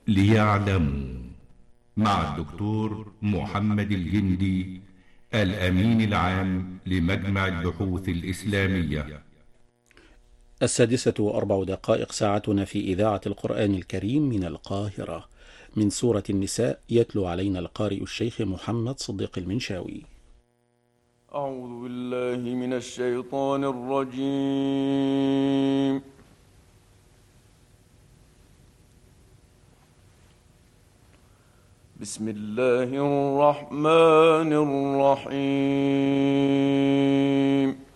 ليعلموا، مع الدكتور محمد الجندي، الأمين العام لمجمع البحوث الإسلامية. 6:04 ساعتنا في إذاعة القرآن الكريم من القاهرة، من سورة النساء، يتلو علينا القارئ الشيخ محمد صديق المنشاوي. أعوذ بالله من الشيطان الرجيم. بسم الله الرحمن الرحيم.